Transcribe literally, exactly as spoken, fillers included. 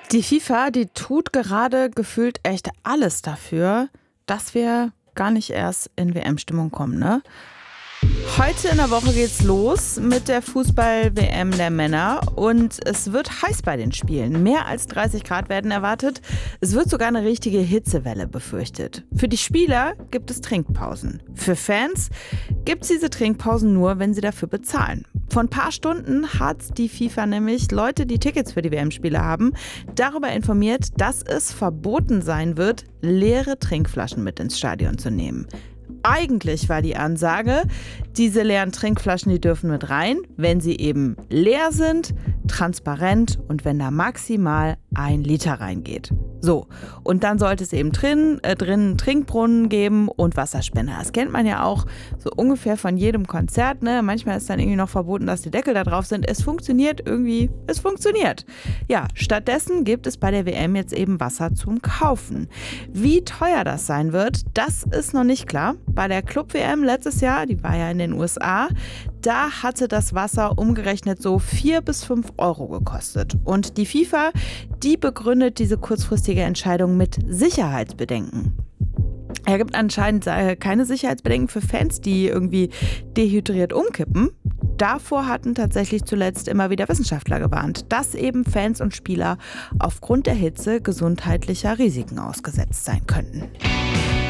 Die FIFA, die tut gerade gefühlt echt alles dafür, dass wir gar nicht erst in W M-Stimmung kommen, ne? Heute in der Woche geht's los mit der Fußball-W M der Männer und es wird heiß bei den Spielen. Mehr als dreißig Grad werden erwartet. Es wird sogar eine richtige Hitzewelle befürchtet. Für die Spieler gibt es Trinkpausen. Für Fans gibt es diese Trinkpausen nur, wenn sie dafür bezahlen. Vor ein paar Stunden hat die FIFA nämlich Leute, die Tickets für die W M-Spiele haben, darüber informiert, dass es verboten sein wird, leere Trinkflaschen mit ins Stadion zu nehmen. Eigentlich war die Ansage, diese leeren Trinkflaschen, die dürfen mit rein, wenn sie eben leer sind, transparent und wenn da maximal ein Liter reingeht. So, und dann sollte es eben drin, äh, drinnen Trinkbrunnen geben und Wasserspender. Das kennt man ja auch so ungefähr von jedem Konzert, ne? Manchmal ist dann irgendwie noch verboten, dass die Deckel da drauf sind. Es funktioniert irgendwie, es funktioniert. Ja, stattdessen gibt es bei der W M jetzt eben Wasser zum Kaufen. Wie teuer das sein wird, das ist noch nicht klar. Bei der Club-W M letztes Jahr, die war ja in den U S A, da hatte das Wasser umgerechnet so vier bis fünf Euro gekostet. Und die FIFA, die begründet diese kurzfristige Entscheidung mit Sicherheitsbedenken. Er gibt anscheinend keine Sicherheitsbedenken für Fans, die irgendwie dehydriert umkippen. Davor hatten tatsächlich zuletzt immer wieder Wissenschaftler gewarnt, dass eben Fans und Spieler aufgrund der Hitze gesundheitlicher Risiken ausgesetzt sein könnten.